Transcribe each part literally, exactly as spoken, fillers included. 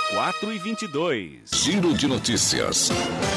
quatro e vinte e dois. Giro de notícias.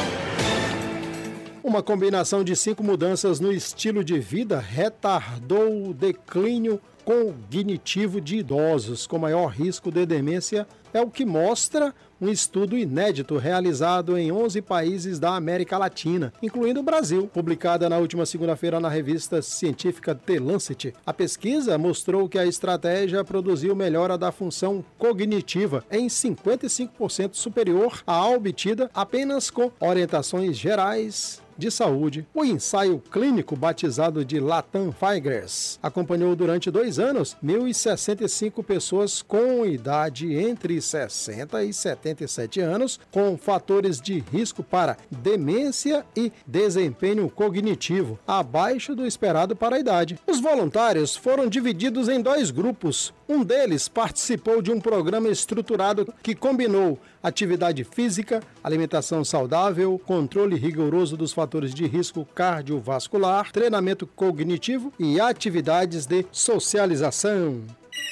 Uma combinação de cinco mudanças no estilo de vida retardou o declínio cognitivo de idosos com maior risco de demência, é o que mostra um estudo inédito realizado em onze países da América Latina, incluindo o Brasil, publicada na última segunda-feira na revista científica The Lancet. A pesquisa mostrou que a estratégia produziu melhora da função cognitiva em cinquenta e cinco por cento superior à obtida apenas com orientações gerais de saúde. O ensaio clínico, batizado de Latam Figures, acompanhou durante dois anos mil e sessenta e cinco pessoas com idade entre sessenta e setenta e sete anos, com fatores de risco para demência e desempenho cognitivo abaixo do esperado para a idade. Os voluntários foram divididos em dois grupos. Um deles participou de um programa estruturado que combinou atividade física, alimentação saudável, controle rigoroso dos fatores de risco cardiovascular, treinamento cognitivo e atividades de socialização.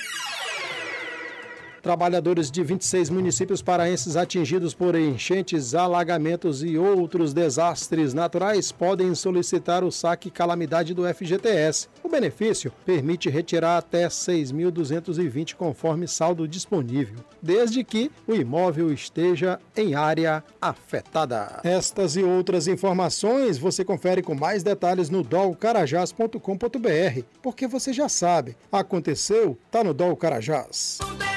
Trabalhadores de vinte e seis municípios paraenses atingidos por enchentes, alagamentos e outros desastres naturais podem solicitar o saque calamidade do F G T S. O benefício permite retirar até seis mil duzentos e vinte conforme saldo disponível, desde que o imóvel esteja em área afetada. Estas e outras informações você confere com mais detalhes no dol carajás ponto com ponto br, porque você já sabe, aconteceu, tá no Dol Carajás.